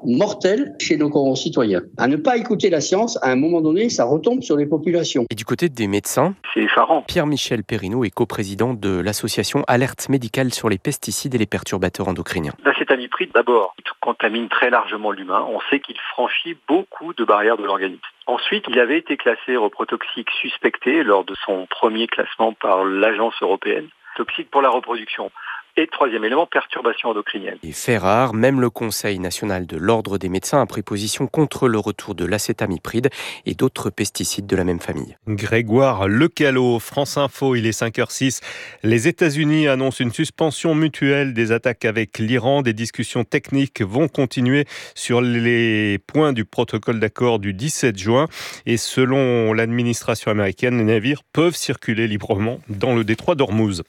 mortel chez nos concitoyens. À ne pas écouter la science, à un moment donné, ça retombe sur les populations. Et du côté des médecins, c'est effarant. Pierre-Michel Perrineau est coprésident de l'association Alerte Médicale sur les pesticides et les perturbateurs endocriniens. L'acétamipride, d'abord, il contamine très largement l'humain. On sait qu'il franchit beaucoup de barrières de l'organisme. Ensuite, il avait été classé reprotoxique suspecté lors de son premier classement par l'Agence européenne, toxique pour la reproduction. Et troisième élément, perturbation endocrinienne. Et fait rare, même le Conseil national de l'Ordre des médecins a pris position contre le retour de l'acétamipride et d'autres pesticides de la même famille. Grégoire Lecalot, France Info, il est 5h06. Les États-Unis annoncent une suspension mutuelle des attaques avec l'Iran. Des discussions techniques vont continuer sur les points du protocole d'accord du 17 juin. Et selon l'administration américaine, les navires peuvent circuler librement dans le détroit d'Ormuz.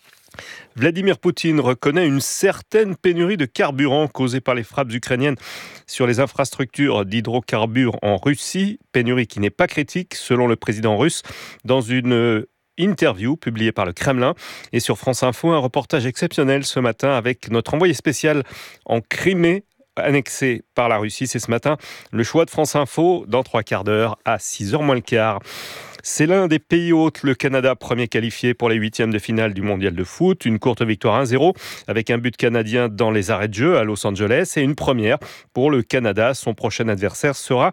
Vladimir Poutine reconnaît une certaine pénurie de carburant causée par les frappes ukrainiennes sur les infrastructures d'hydrocarbures en Russie. Pénurie qui n'est pas critique, selon le président russe, dans une interview publiée par le Kremlin. Et sur France Info, un reportage exceptionnel ce matin avec notre envoyé spécial en Crimée, annexé par la Russie. C'est ce matin le choix de France Info dans 3 quarts d'heure à 6h moins le quart. C'est l'un des pays hôtes, le Canada, premier qualifié pour les 8e de finale du mondial de foot. Une courte victoire 1-0 avec un but canadien dans les arrêts de jeu à Los Angeles et une première pour le Canada. Son prochain adversaire sera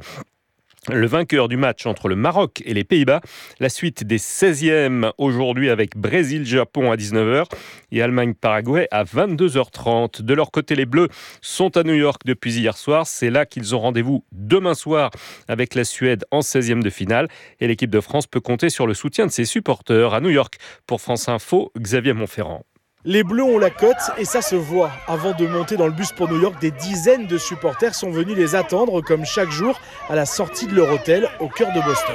le vainqueur du match entre le Maroc et les Pays-Bas. La suite des 16e aujourd'hui avec Brésil-Japon à 19h et Allemagne-Paraguay à 22h30. De leur côté, les Bleus sont à New York depuis hier soir. C'est là qu'ils ont rendez-vous demain soir avec la Suède en 16e de finale. Et l'équipe de France peut compter sur le soutien de ses supporters à New York. Pour France Info, Xavier Montferrand. Les Bleus ont la cote et ça se voit. Avant de monter dans le bus pour New York, des dizaines de supporters sont venus les attendre comme chaque jour à la sortie de leur hôtel au cœur de Boston.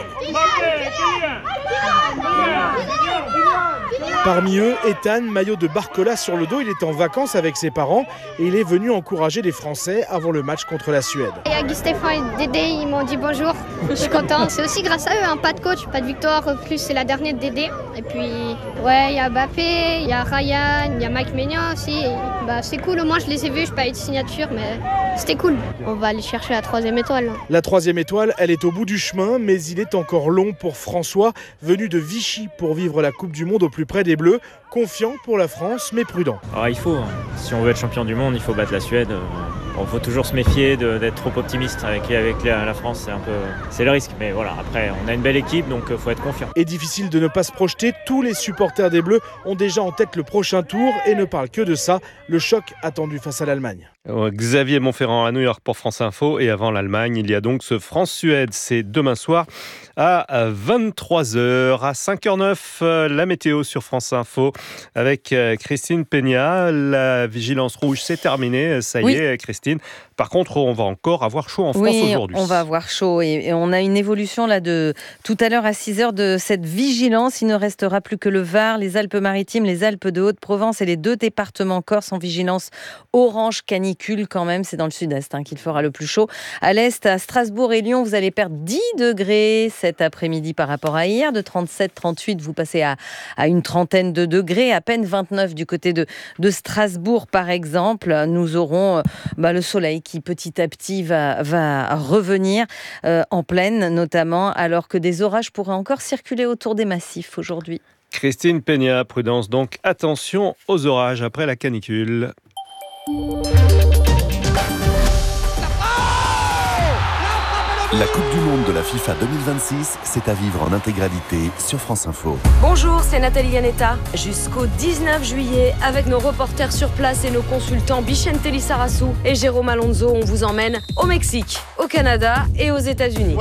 Parmi eux, Ethan, maillot de Barcola sur le dos, il est en vacances avec ses parents et il est venu encourager les Français avant le match contre la Suède. Il y a Gustéphan et Dédé, ils m'ont dit bonjour, je suis content. C'est aussi grâce à eux, pas de coach, pas de victoire, plus c'est la dernière de Dédé. Et puis, il y a Mbappé, il y a Ryan, il y a Mike Maignan aussi. C'est cool, au moins je les ai vus, je n'ai pas eu de signature, mais c'était cool. On va aller chercher la 3e étoile. La 3e étoile, elle est au bout du chemin, mais il est encore long pour François, venu de Vichy pour vivre la Coupe du Monde au plus près des Bleus. Confiant pour la France, mais prudent. Alors, il faut, si on veut être champion du monde, il faut battre la Suède. Il faut toujours se méfier d'être trop optimiste avec la France, c'est le risque. Mais voilà, après, on a une belle équipe, donc il faut être confiant. Et difficile de ne pas se projeter, tous les supporters des Bleus ont déjà en tête le prochain tour et ne parlent que de ça, le choc attendu face à l'Allemagne. Xavier Montferrand à New York pour France Info. Et avant l'Allemagne, il y a donc ce France-Suède. C'est demain soir à 23h. À 5h09, la météo sur France Info avec Christine Peña. La vigilance rouge, c'est terminé. Ça y est, Christine. Par contre, on va encore avoir chaud en France aujourd'hui. Oui, on va avoir chaud. Et on a une évolution là de tout à l'heure à 6h de cette vigilance. Il ne restera plus que le Var, les Alpes-Maritimes, les Alpes de Haute-Provence et les 2 départements corse en vigilance orange canicule quand même. C'est dans le sud-est qu'il fera le plus chaud. À l'est, à Strasbourg et Lyon, vous allez perdre 10 degrés cet après-midi par rapport à hier. De 37, 38, vous passez à une trentaine de degrés. À peine 29 du côté de Strasbourg, par exemple. Nous aurons le soleil qui petit à petit va revenir en plaine notamment, alors que des orages pourraient encore circuler autour des massifs aujourd'hui. Christine Peña, prudence donc, attention aux orages après la canicule. La Coupe du Monde de la FIFA 2026, c'est à vivre en intégralité sur France Info. Bonjour, c'est Nathalie Yanetta. Jusqu'au 19 juillet, avec nos reporters sur place et nos consultants Bichente Lissarassou et Jérôme Alonso, on vous emmène au Mexique, au Canada et aux États-Unis.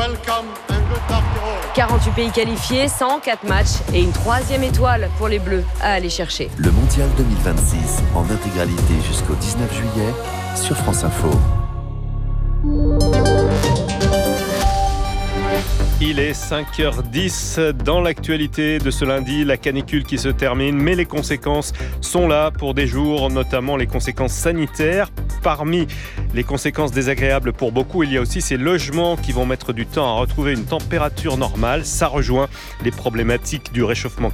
48 pays qualifiés, 104 matchs et une 3e étoile pour les Bleus à aller chercher. Le Mondial 2026 en intégralité jusqu'au 19 juillet sur France Info. Il est 5h10 dans l'actualité de ce lundi, la canicule qui se termine, mais les conséquences sont là pour des jours, notamment les conséquences sanitaires. Parmi les conséquences désagréables pour beaucoup, il y a aussi ces logements qui vont mettre du temps à retrouver une température normale. Ça rejoint les problématiques du réchauffement